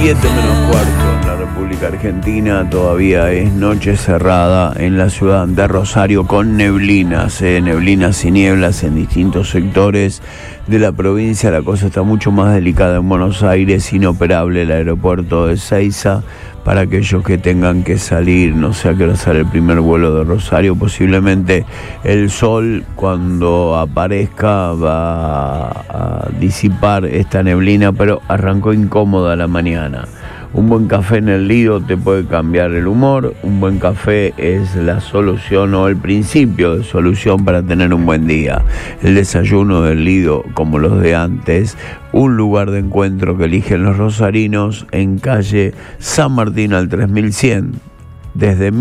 7:15 en la República Argentina. Todavía es noche cerrada en la ciudad de Rosario con neblinas y nieblas en distintos sectores de la provincia. La cosa está mucho más delicada en Buenos Aires, inoperable el aeropuerto de Ezeiza. Para aquellos que tengan que salir, no sé a qué hora sale el primer vuelo de Rosario, posiblemente el sol cuando aparezca va a disipar esta neblina, pero arrancó incómoda la mañana. Un buen café en el Lido te puede cambiar el humor. Un buen café es la solución o el principio de solución para tener un buen día. El desayuno del Lido, como los de antes, un lugar de encuentro que eligen los rosarinos en calle San Martín al 3100. Desde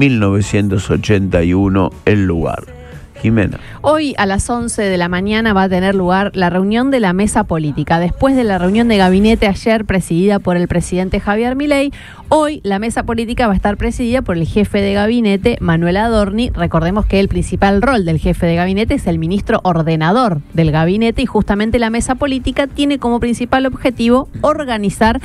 1981 el lugar. Jimena. Hoy a las 11 de la mañana va a tener lugar la reunión de la mesa política. Después de la reunión de gabinete ayer presidida por el presidente Javier Milei, hoy la mesa política va a estar presidida por el jefe de gabinete, Manuel Adorni. Recordemos que el principal rol del jefe de gabinete es el ministro ordenador del gabinete y justamente la mesa política tiene como principal objetivo organizar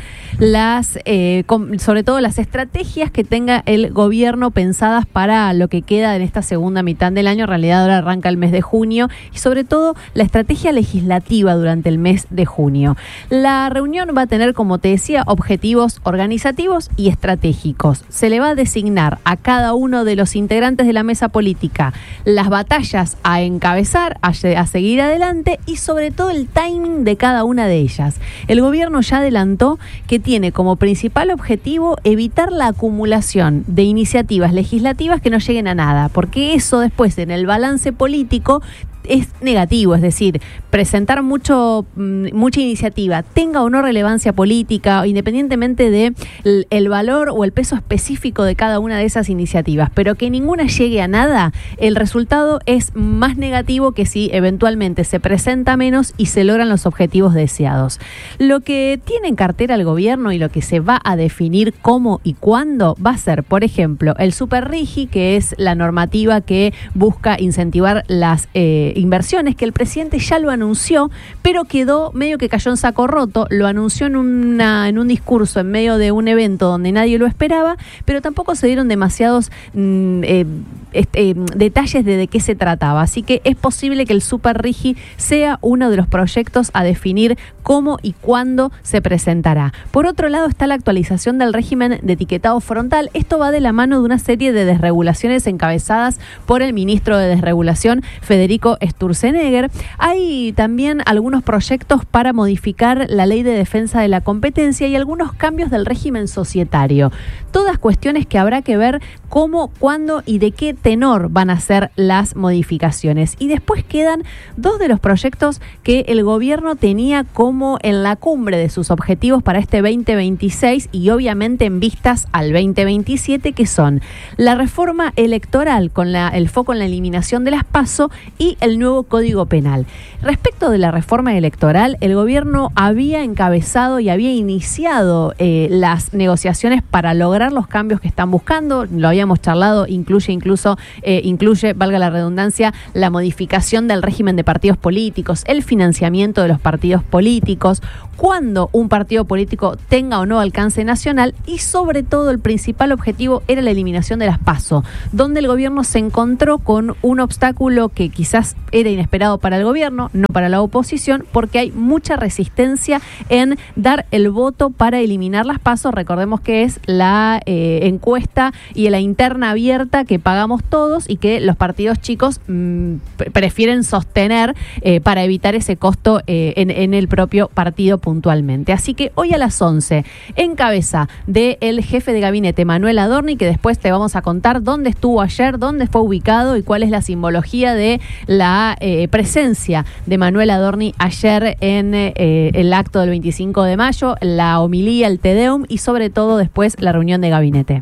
sobre todo las estrategias que tenga el gobierno pensadas para lo que queda en esta segunda mitad del año. En realidad ahora arranca el mes de junio y sobre todo la estrategia legislativa durante el mes de junio. La reunión va a tener, como te decía, objetivos organizativos y estratégicos. Se le va a designar a cada uno de los integrantes de la mesa política las batallas a encabezar, a seguir adelante y sobre todo el timing de cada una de ellas. El gobierno ya adelantó que tiene como principal objetivo evitar la acumulación de iniciativas legislativas que no lleguen a nada, porque eso después en el balance político es negativo, es decir, presentar mucha iniciativa, tenga o no relevancia política, independientemente de el valor o el peso específico de cada una de esas iniciativas, pero que ninguna llegue a nada, el resultado es más negativo que si eventualmente se presenta menos y se logran los objetivos deseados. Lo que tiene en cartera el gobierno y lo que se va a definir cómo y cuándo va a ser, por ejemplo, el Superrigi, que es la normativa que busca incentivar las inversiones, que el presidente ya lo anunció, pero quedó medio que cayó en saco roto. Lo anunció en un discurso en medio de un evento donde nadie lo esperaba, pero tampoco se dieron demasiados detalles de qué se trataba. Así que es posible que el Superrigi sea uno de los proyectos a definir cómo y cuándo se presentará. Por otro lado está la actualización del régimen de etiquetado frontal. Esto va de la mano de una serie de desregulaciones encabezadas por el ministro de Desregulación, Federico Sturzenegger. Hay también algunos proyectos para modificar la ley de defensa de la competencia y algunos cambios del régimen societario. Todas cuestiones que habrá que ver cómo, cuándo y de qué tenor van a ser las modificaciones. Y después quedan dos de los proyectos que el gobierno tenía como en la cumbre de sus objetivos para este 2026 y obviamente en vistas al 2027, que son la reforma electoral con el foco en la eliminación de las PASO y el nuevo Código Penal. Respecto de la reforma electoral, el gobierno había encabezado y había iniciado las negociaciones para lograr los cambios que están buscando. Lo habíamos charlado, incluye, valga la redundancia, la modificación del régimen de partidos políticos, el financiamiento de los partidos políticos, cuando un partido político tenga o no alcance nacional y sobre todo el principal objetivo era la eliminación de las PASO, donde el gobierno se encontró con un obstáculo que quizás era inesperado para el gobierno, no para la oposición, porque hay mucha resistencia en dar el voto para eliminar las PASO. Recordemos que es la encuesta y la interna abierta que pagamos todos y que los partidos chicos prefieren sostener para evitar ese costo en el propio partido puntualmente. Así que hoy a las 11, en cabeza del jefe de gabinete Manuel Adorni, que después te vamos a contar dónde estuvo ayer, dónde fue ubicado y cuál es la simbología de la presencia de Manuel Adorni ayer en el acto del 25 de mayo, la homilía, el Te Deum y sobre todo después la reunión de gabinete.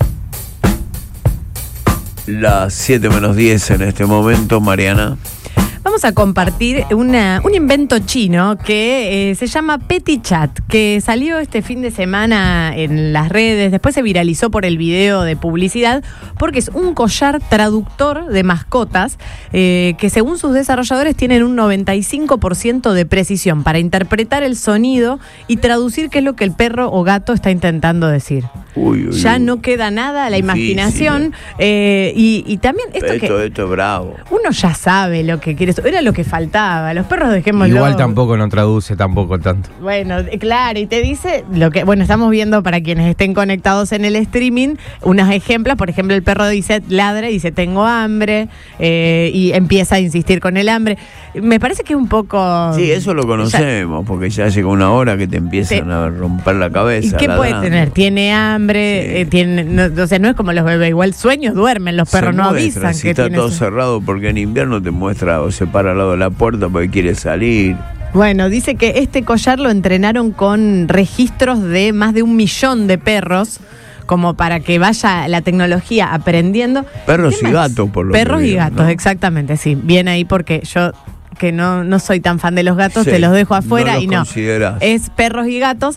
Las 7:10 en este momento, Mariana. Vamos a compartir un invento chino que se llama PetiChat, que salió este fin de semana en las redes, después se viralizó por el video de publicidad, porque es un collar traductor de mascotas que según sus desarrolladores tienen un 95% de precisión para interpretar el sonido y traducir qué es lo que el perro o gato está intentando decir. Ya no queda nada a la imaginación. Y también esto es bravo. Uno ya sabe lo que quiere. Era lo que faltaba. Los perros dejémoslo. Igual tampoco no traduce tampoco tanto. Bueno, claro, y te dice lo que... Bueno, estamos viendo para quienes estén conectados en el streaming unos ejemplos. Por ejemplo, el perro dice, ladra y dice, tengo hambre, y empieza a insistir con el hambre. Me parece que es un poco... Sí, eso lo conocemos, porque ya llega una hora que te empiezan a romper la cabeza. ¿Y qué puede tener? Tiene hambre, o sea, no es como los bebés, igual sueños duermen, los perros no avisan. Si está todo cerrado, porque en invierno te muestra o se para al lado de la puerta porque quiere salir. Bueno, dice que este collar lo entrenaron con registros de más de 1 millón de perros, como para que vaya la tecnología aprendiendo. Perros y gatos, por lo menos. Perros y gatos, ¿no? Exactamente, sí. Bien ahí, porque yo, que no soy tan fan de los gatos, te los dejo afuera y no. Es perros y gatos.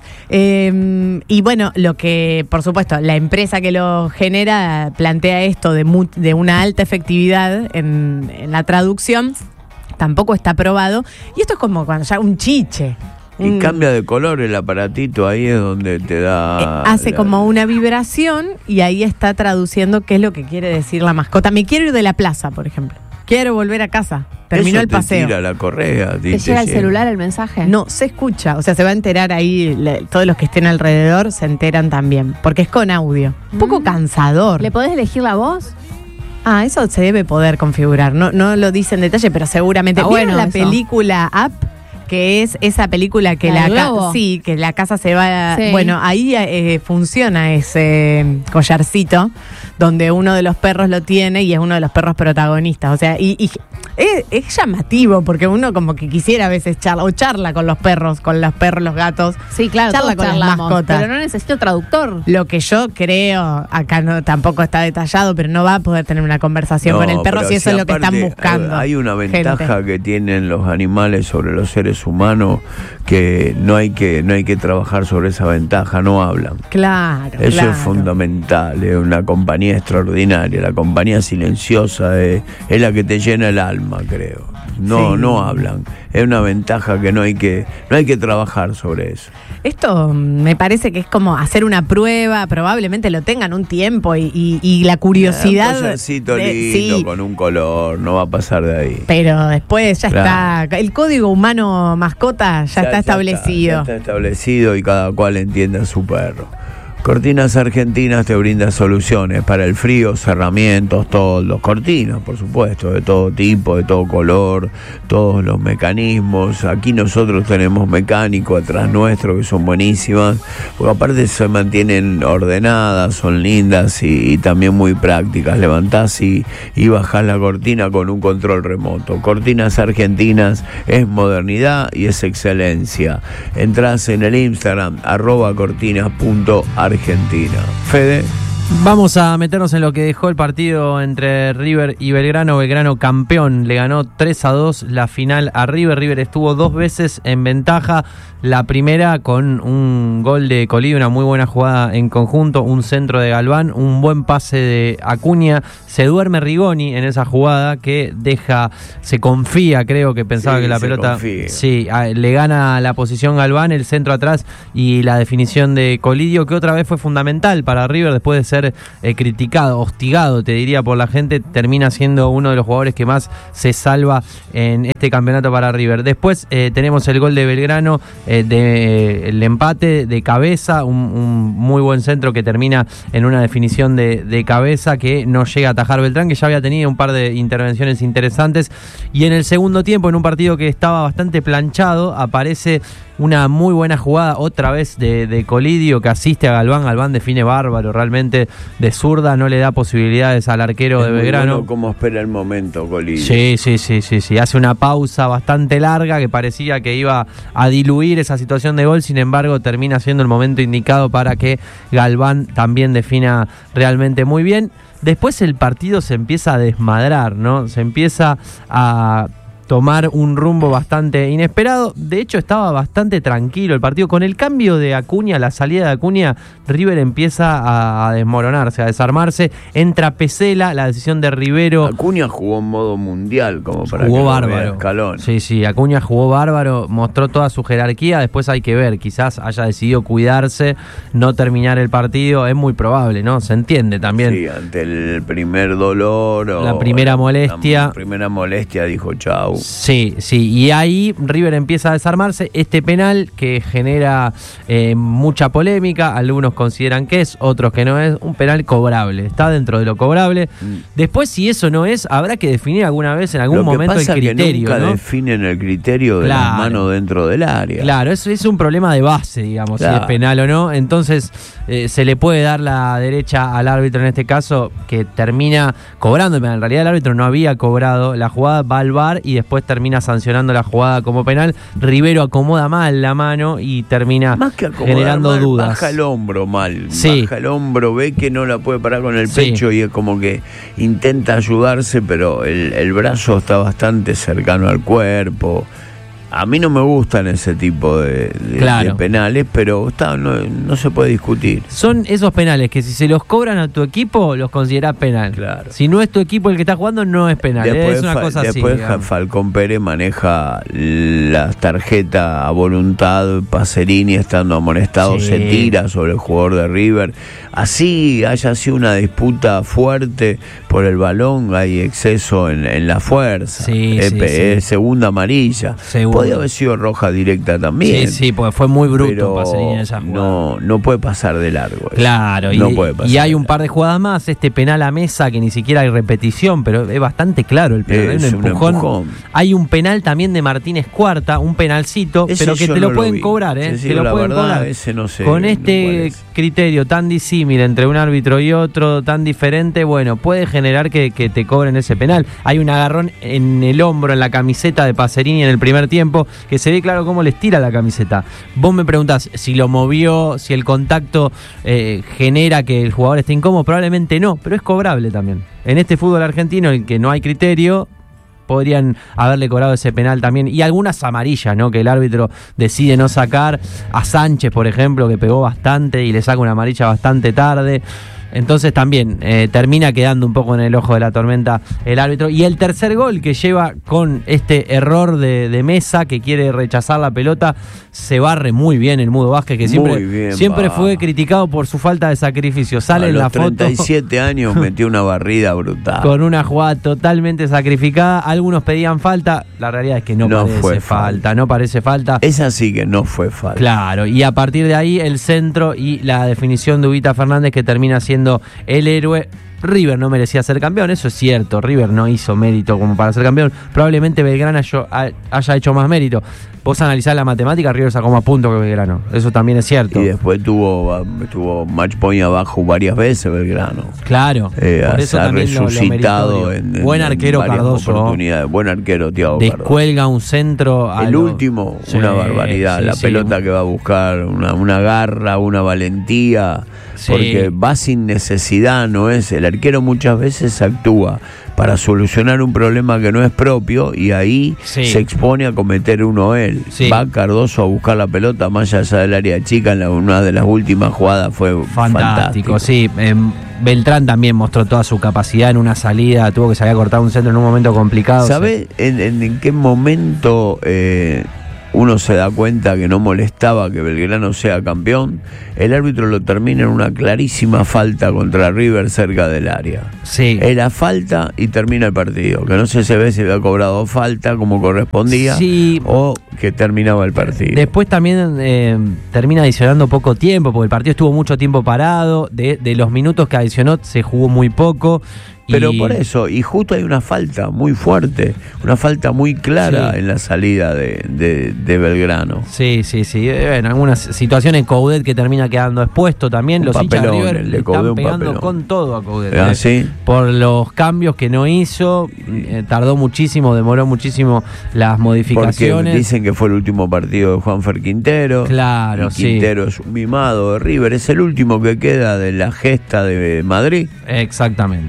Y bueno, lo que, por supuesto, la empresa que lo genera plantea esto de una alta efectividad en la traducción. Tampoco está probado. Y esto es como cuando ya un chiche. Y cambia de color el aparatito, ahí es donde te da... hace como una vibración y ahí está traduciendo qué es lo que quiere decir la mascota. Me quiero ir de la plaza, por ejemplo. Quiero volver a casa. Terminó el paseo. Te tira la correa. ¿Te llega el celular el mensaje? No, se escucha. O sea, se va a enterar ahí, todos los que estén alrededor se enteran también. Porque es con audio. Un poco cansador. ¿Le podés elegir la voz? Eso se debe poder configurar. No lo dice en detalle, pero seguramente. ¿Vieron la película Up? Que es esa película que que la casa se va... Sí. Bueno, ahí funciona ese collarcito donde uno de los perros lo tiene y es uno de los perros protagonistas. O sea, y es llamativo porque uno como que quisiera a veces charla con los perros, los gatos. Sí, claro, charla con las mascotas. Pero no necesito traductor. Lo que yo creo, acá tampoco está detallado, pero no va a poder tener una conversación con el perro si eso es lo que están buscando. Hay una ventaja que tienen los animales sobre los seres humanos que no hay que trabajar sobre esa ventaja, no hablan. Claro. Eso es fundamental, es una compañía extraordinaria, la compañía silenciosa es la que te llena el alma, creo. No hablan. Es una ventaja que no hay que trabajar sobre eso. Esto me parece que es como hacer una prueba, probablemente lo tengan un tiempo y la curiosidad. Un collarcito lindo, con un color, no va a pasar de ahí. Pero después ya está, el código humano mascota ya está establecido. Ya está establecido y cada cual entiende a su perro. Cortinas Argentinas te brinda soluciones para el frío, cerramientos, toldos, cortinas, por supuesto, de todo tipo, de todo color, todos los mecanismos. Aquí nosotros tenemos mecánico atrás nuestro que son buenísimas, porque aparte se mantienen ordenadas, son lindas y también muy prácticas. Levantás y bajás la cortina con un control remoto. Cortinas Argentinas es modernidad y es excelencia. Entrás en el Instagram @cortinas.argentina. Fede. Vamos a meternos en lo que dejó el partido entre River y Belgrano. Belgrano campeón, le ganó 3-2 la final a River. River estuvo 2 veces en ventaja. La primera con un gol de Colí, una muy buena jugada en conjunto, un centro de Galván, un buen pase de Acuña. Se duerme Rigoni en esa jugada que se confía, creo que pensaba que la pelota... Confía. Sí, le gana la posición Galván, el centro atrás y la definición de Colidio, que otra vez fue fundamental para River después de ser criticado, hostigado, te diría, por la gente. Termina siendo uno de los jugadores que más se salva en este campeonato para River. Después tenemos el gol de Belgrano, el empate de cabeza, un muy buen centro que termina en una definición de cabeza que no llega a atajar Beltrán, que ya había tenido un par de intervenciones interesantes. Y en el segundo tiempo, en un partido que estaba bastante planchado, aparece una muy buena jugada otra vez de Colidio, que asiste a Galván. Galván define bárbaro, realmente de zurda, no le da posibilidades al arquero de Belgrano. Bueno, cómo espera el momento Colidio. Sí, hace una pausa bastante larga que parecía que iba a diluir esa situación de gol, sin embargo termina siendo el momento indicado para que Galván también defina realmente muy bien. Después el partido se empieza a desmadrar, ¿no? Se empieza a tomar un rumbo bastante inesperado. De hecho, estaba bastante tranquilo el partido. Con el cambio de Acuña, la salida de Acuña, River empieza a desmoronarse, a desarmarse. Entra Pesela, la decisión de Rivero. Acuña jugó en modo mundial, como para Jugó que bárbaro. Escalón. Sí, Acuña jugó bárbaro, mostró toda su jerarquía. Después hay que ver, quizás haya decidido cuidarse, no terminar el partido. Es muy probable, ¿no? Se entiende también. Sí, ante el primer dolor o la primera molestia. La primera molestia dijo chau. Sí, y ahí River empieza a desarmarse. Este penal que genera mucha polémica, algunos consideran que es, otros que no es, un penal cobrable, está dentro de lo cobrable. Después, si eso no es, habrá que definir alguna vez, en algún momento, el criterio. Que nunca definen el criterio de las manos dentro del área. Claro, eso es un problema de base, digamos, si es penal o no. Entonces, se le puede dar la derecha al árbitro en este caso, que termina cobrando el penal. En realidad el árbitro no había cobrado la jugada, va al VAR y después termina sancionando la jugada como penal. Rivero acomoda mal la mano y termina generando mal, dudas. Baja el hombro mal, sí. Baja el hombro, ve que no la puede parar con el pecho y es como que intenta ayudarse, pero el brazo está bastante cercano al cuerpo. A mí no me gustan ese tipo de penales, pero no se puede discutir. Son esos penales que si se los cobran a tu equipo, los considerás penal. Claro. Si no es tu equipo el que está jugando, no es penal. Después, es una cosa después así. Falcón Pérez maneja las tarjetas a voluntad. Pacerini, estando amonestado, se tira sobre el jugador de River. Así haya sido una disputa fuerte por el balón, hay exceso en la fuerza. Segunda amarilla. Podía haber sido roja directa también. Sí, porque fue muy bruto Pacerini en esa jugada. No puede pasar de largo. Claro, y hay un par de jugadas más. Este penal a Mesa, que ni siquiera hay repetición, pero es bastante claro el penal. Es un empujón. Hay un penal también de Martínez Cuarta, un penalcito, ese pero que te lo pueden cobrar, ¿eh? Te lo pueden cobrar. Ese no sé, con este criterio tan disímil entre un árbitro y otro, tan diferente, bueno, puede generar que te cobren ese penal. Hay un agarrón en el hombro, en la camiseta de Pacerini en el primer tiempo, que se ve claro cómo les tira la camiseta. Vos me preguntás si lo movió, si el contacto genera que el jugador esté incómodo. Probablemente no, pero es cobrable también. En este fútbol argentino, en el que no hay criterio, podrían haberle cobrado ese penal también. Y algunas amarillas, ¿no? Que el árbitro decide no sacar. A Sánchez, por ejemplo, que pegó bastante y le saca una amarilla bastante tarde. Entonces también termina quedando un poco en el ojo de la tormenta el árbitro. Y el tercer gol que lleva con este error de Mesa, que quiere rechazar la pelota, se barre muy bien el Mudo Vázquez, que siempre fue criticado por su falta de sacrificio. Sale en la foto. A los 37 años metió una barrida brutal. Con una jugada totalmente sacrificada. Algunos pedían falta. La realidad es que no parece falta. No parece falta. Es así que no fue falta. Claro, y a partir de ahí el centro y la definición de Ubita Fernández, que termina siendo el héroe. River no merecía ser campeón, eso es cierto. River no hizo mérito como para ser campeón. Probablemente Belgrano haya hecho más mérito. Vos analizás la matemática, River sacó más puntos que Belgrano. Eso también es cierto. Y después tuvo match point abajo varias veces Belgrano. Claro. Por eso también resucitado buen arquero Cardoso. Buen arquero Thiago Cardoso. Descuelga un centro. El último, una barbaridad. La pelota que va a buscar, una garra, una valentía. Porque va sin necesidad, no es. El arquero muchas veces actúa para solucionar un problema que no es propio y ahí se expone a cometer uno él. Va Cardoso a buscar la pelota más allá del área chica. En una de las últimas jugadas fue fantástico. Sí, Beltrán también mostró toda su capacidad en una salida, tuvo que salir a cortar un centro en un momento complicado. ¿Sabés en qué momento uno se da cuenta que no molestaba que Belgrano sea campeón? El árbitro lo termina en una clarísima falta contra River cerca del área. Era falta y termina el partido. Que no sé si había cobrado falta como correspondía o que terminaba el partido. Después también termina adicionando poco tiempo, porque el partido estuvo mucho tiempo parado. De los minutos que adicionó se jugó muy poco. Pero por eso, y justo hay una falta muy fuerte, una falta muy clara en la salida de Belgrano. Sí. En algunas situaciones Coudet que termina quedando expuesto también. Los hinchas de River le están pegando con todo a Coudet. ¿Sí? Por los cambios que no hizo, tardó muchísimo, demoró muchísimo las modificaciones. Porque dicen que fue el último partido de Juanfer Quintero. Claro, Quintero es un mimado de River, es el último que queda de la gesta de Madrid. Exactamente, sí.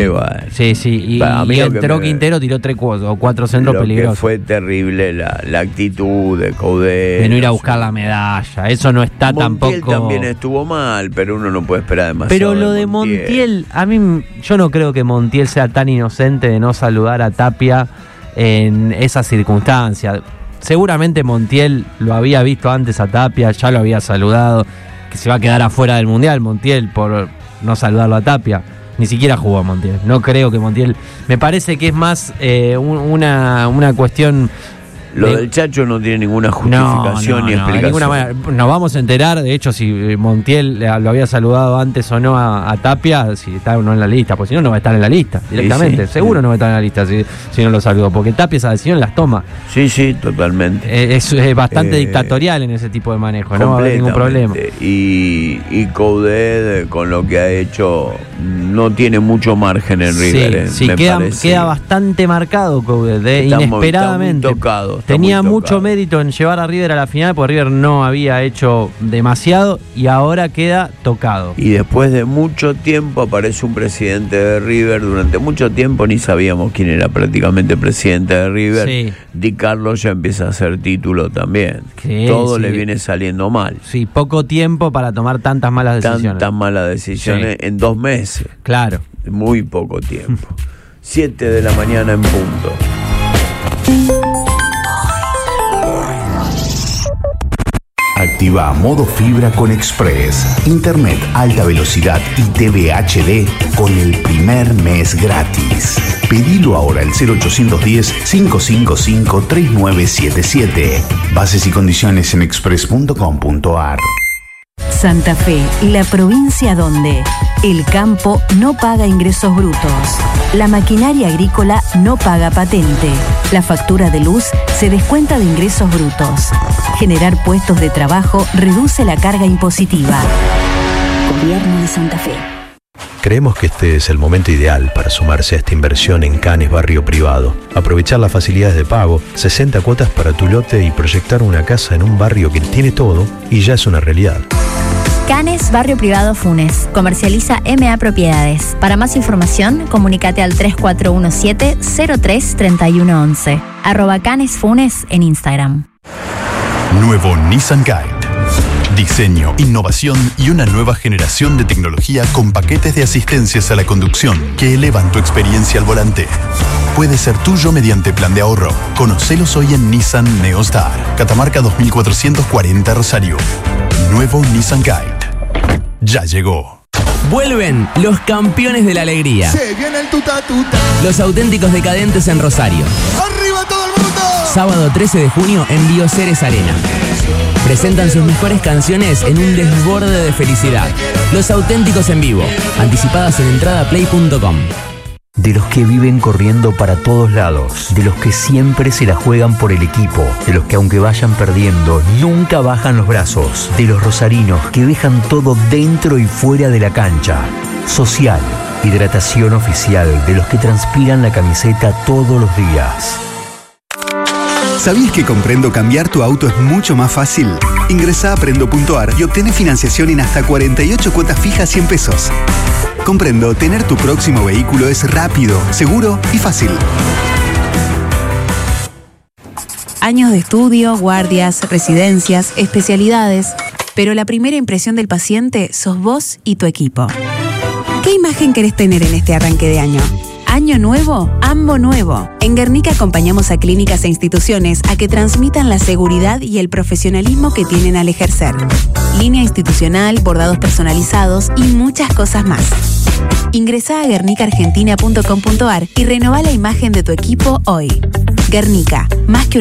Sí, y entró Quintero, tiró 3 o 4 centros peligrosos. Fue terrible la actitud de Coudet. De no ir a buscar la medalla. Eso no está Montiel tampoco. También estuvo mal, pero uno no puede esperar demasiado. Pero lo de Montiel, a mí, yo no creo que Montiel sea tan inocente de no saludar a Tapia en esas circunstancias. Seguramente Montiel lo había visto antes a Tapia, ya lo había saludado, que se va a quedar afuera del Mundial Montiel por no saludarlo a Tapia. Ni siquiera jugó a Montiel. No creo que Montiel... Me parece que es más una cuestión... Lo del Chacho no tiene ninguna justificación ni explicación. De ninguna manera. Nos vamos a enterar, de hecho, si Montiel lo había saludado antes o no a Tapia, si está o no en la lista, porque si no, no va a estar en la lista directamente. Seguro no va a estar en la lista si no lo saludó, porque Tapia esa decisión las toma. Sí, totalmente. Es bastante dictatorial en ese tipo de manejo, no va a haber ningún problema. Y Coudet, con lo que ha hecho, no tiene mucho margen en River. Sí, queda bastante marcado Coudet, inesperadamente. Está muy tocado. Tenía mucho mérito en llevar a River a la final, porque River no había hecho demasiado y ahora queda tocado. Y después de mucho tiempo aparece un presidente de River. Durante mucho tiempo ni sabíamos quién era prácticamente presidente de River. Sí. Di Carlos ya empieza a hacer título también. Todo le viene saliendo mal. Sí, poco tiempo para tomar tantas malas decisiones. Tantas malas decisiones en 2 meses. Claro. Muy poco tiempo. 7 de la mañana en punto. Activa modo fibra con Express, internet alta velocidad y TV HD con el primer mes gratis. Pedilo ahora al 0810-555-3977. Bases y condiciones en express.com.ar. Santa Fe, la provincia donde el campo no paga ingresos brutos, la maquinaria agrícola no paga patente, la factura de luz se descuenta de ingresos brutos. Generar puestos de trabajo reduce la carga impositiva. Gobierno de Santa Fe. Creemos que este es el momento ideal para sumarse a esta inversión en Canes Barrio Privado. Aprovechar las facilidades de pago, 60 cuotas para tu lote y proyectar una casa en un barrio que tiene todo y ya es una realidad. Canes Barrio Privado Funes. Comercializa MA Propiedades. Para más información, comunícate al 3417-033111. @Canes Funes en Instagram. Nuevo Nissan Kite. Diseño, innovación y una nueva generación de tecnología con paquetes de asistencias a la conducción que elevan tu experiencia al volante. Puede ser tuyo mediante plan de ahorro. Conocelos hoy en Nissan Neostar, Catamarca 2440 Rosario. Nuevo Nissan Kite. Ya llegó. Vuelven los campeones de la alegría. Se viene el tuta tuta. Los auténticos decadentes en Rosario. ¡Arriba todo el mundo! Sábado 13 de junio en Bioceres Arena. Presentan sus mejores canciones en un desborde de felicidad. Los auténticos en vivo. Anticipadas en entradaplay.com. De los que viven corriendo para todos lados, de los que siempre se la juegan por el equipo, de los que aunque vayan perdiendo, nunca bajan los brazos, de los rosarinos que dejan todo dentro y fuera de la cancha. Social, hidratación oficial de los que transpiran la camiseta todos los días. ¿Sabías que con Prendo cambiar tu auto es mucho más fácil? Ingresá a Prendo.ar y obtén financiación en hasta 48 cuotas fijas 100 pesos. Con Prendo, tener tu próximo vehículo es rápido, seguro y fácil. Años de estudio, guardias, residencias, especialidades. Pero la primera impresión del paciente sos vos y tu equipo. ¿Qué imagen querés tener en este arranque de año? Año nuevo, AMBO nuevo. En Guernica acompañamos a clínicas e instituciones a que transmitan la seguridad y el profesionalismo que tienen al ejercer. Línea institucional, bordados personalizados y muchas cosas más. Ingresá a guernicaargentina.com.ar y renová la imagen de tu equipo hoy. Guernica, más que